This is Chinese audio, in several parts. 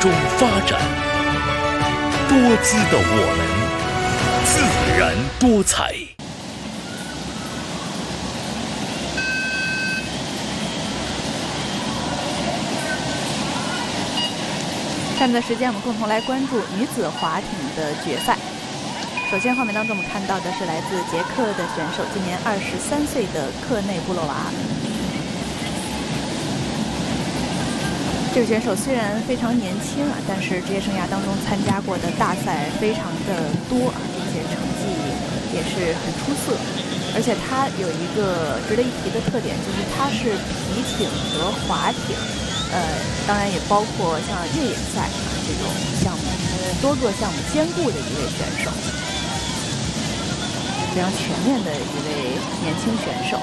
中发展。多姿的我们，自然多彩。 下面的时间，我们共同来关注女子划艇的决赛。首先，画面当中我们看到的是来自捷克的选手，今年23岁的克内布洛娃。这个选手虽然非常年轻啊，但是职业生涯当中参加过的大赛非常的多啊，并且成绩也是很出色。而且他有一个值得一提的特点，就是他是皮艇和划艇，当然也包括像越野赛这种项目，多个项目兼顾的一位选手，非常全面的一位年轻选手。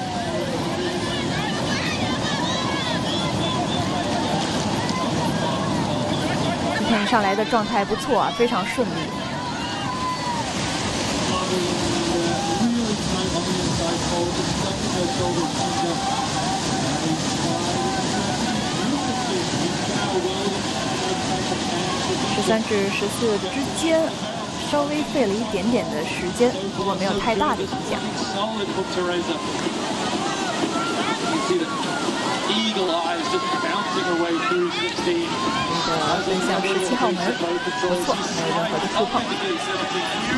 今天上来的状态不错啊，非常顺利。13至14之间，稍微费了一点点的时间，不过没有太大的影响。奔向17号门，不错，没有任何的触碰。